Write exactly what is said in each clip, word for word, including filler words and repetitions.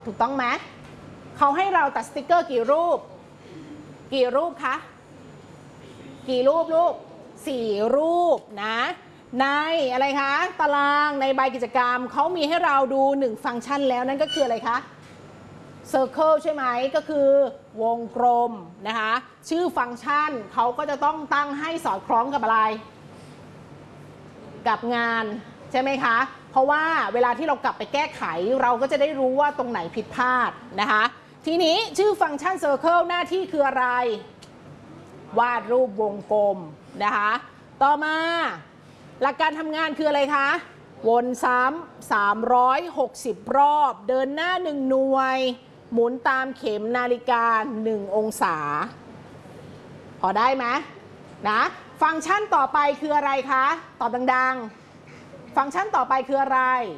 ถูกต้องไหมเขาให้เราตัดสติกเกอร์กี่รูปกี่รูปคะกี่รูปลูกสี่รูปนะในอะไรคะตารางในใบกิจกรรมเขามีให้เราดูหนึ่งฟังก์ชันแล้วนั่นก็คืออะไรคะ Circle ใช่ไหมก็คือวงกลมนะคะชื่อฟังก์ชันเขาก็จะต้องตั้งให้สอดคล้องกับอะไรกับงานใช่ไหมคะเพราะว่าเวลาที่เรากลับไปแก้ไขเราก็จะได้รู้ว่าตรงไหนผิดพลาดนะคะทีนี้ชื่อฟังก์ชัน Circle หน้าที่คืออะไรวาดรูปวงกลมนะคะต่อมาหลักการทำงานคืออะไรคะวนซ้ำสามร้อยหกสิบรอบเดินหน้าหนึ่งหน่วยหมุนตามเข็มนาฬิกาหนึ่งองศาพอได้ไหมนะฟังก์ชันต่อไปคืออะไรคะตอบดังๆฟังก์ชันต่อไปคืออะไร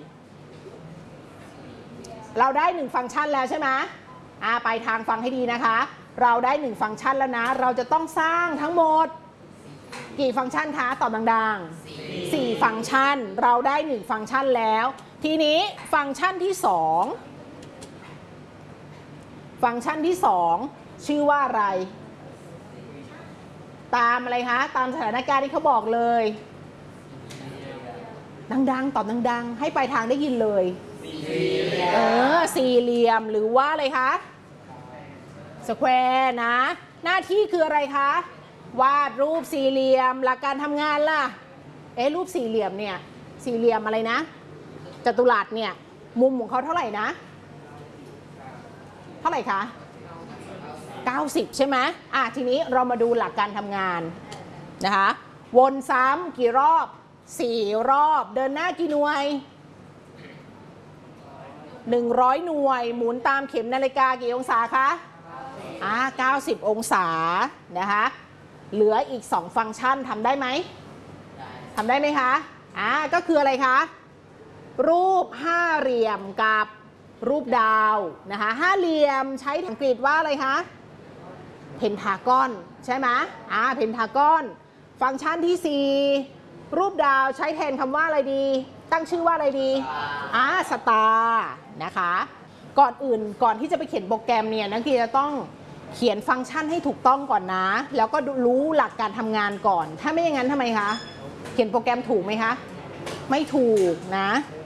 เราได้หนึ่งฟังก์ชันแล้วใช่ไหมอ่าไปทางฟังให้ดีนะคะเราได้หนึ่งฟังก์ชันแล้วนะเราจะต้องสร้างทั้งหมดกี่ฟังก์ชันคะตอบดังๆสี่ฟังก์ชันเราได้หนึ่งฟังก์ชันแล้วทีนี้ฟังก์ชันที่สองฟังก์ชันที่สองชื่อว่าอะไรตามอะไรคะตามสถานการณ์ที่เขาบอกเลยดังๆตอบดังๆให้ปลายทางได้ยินเลยเออสี่เหลี่ยมหรือว่าอะไรคะสแควร์นะหน้าที่คืออะไรคะวาดรูปสี่เหลี่ยมหลักการทำงานล่ะเอ๊ะรูปสี่เหลี่ยมเนี่ยสี่เหลี่ยมอะไรนะจัตุรัสเนี่ยมุมของเขาเท่าไหร่นะเท่าไหร่คะเก้าสิบใช่ไหมอ่ะทีนี้เรามาดูหลักการทำงานนะคะวนซ้ำกี่รอบสี่รอบเดินหน้ากี่หน่วยหนึ่งร้อยหน่วยหมุนตามเข็มนาฬิกากี่องศาคะอ่าเก้าสิบองศานะคะเหลืออีกสองฟังก์ชันทำได้ไหมทำได้ไหมคะอ่าก็คืออะไรคะรูปห้าเหลี่ยมกับรูปดาวนะคะห้าเหลี่ยมใช้อังกฤษว่าอะไรคะเพนทากอนใช่ไหมอ่าเพนทากอนฟังก์ชันที่สี่รูปดาวใช้แทนคำว่าอะไรดีตั้งชื่อว่าอะไรดีอ่าสตาร์นะคะก่อนอื่นก่อนที่จะไปเขียนโปรแกรมเนี่ยนักเรียนจะต้องเขียนฟังก์ชันให้ถูกต้องก่อนนะแล้วก็รู้หลักการทำงานก่อนถ้าไม่อย่างนั้นทำไมคะเขียนโปรแกรมถูกไหมคะไม่ถูกนะ